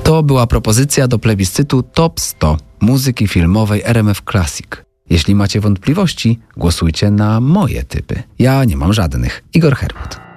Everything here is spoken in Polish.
To była propozycja do plebiscytu Top 100 muzyki filmowej RMF Classic. Jeśli macie wątpliwości, głosujcie na moje typy. Ja nie mam żadnych. Igor Herwód.